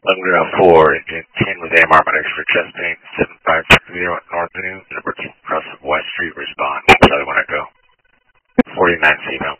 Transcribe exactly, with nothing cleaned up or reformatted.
Longdale four, engine ten with A M R medics for chest pain, seven five six zero at North Avenue, number two, across West Street, respond. Charlie one Echo. forty-nine female.